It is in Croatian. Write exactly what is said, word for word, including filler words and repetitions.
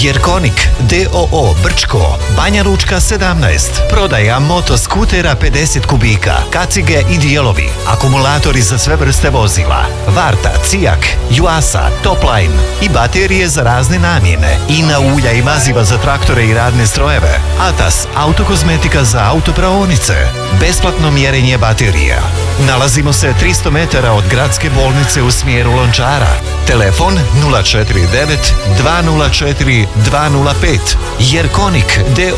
Jerkonik d o o Brčko, Banja Lučka sedamnaest, prodaja motoskutera pedeset kubika, kacige i dijelovi, akumulatori za sve vrste vozila, Varta, Cijak, Juasa, Topline i baterije za razne namjene, Ina ulja i maziva za traktore i radne strojeve, Atas, autokozmetika za autopraonice, besplatno mjerenje baterija. Nalazimo se tristo metara od gradske bolnice u smjeru Lončara. Telefon nula četiri devet dva nula četiri dva nula pet. Jerkonik d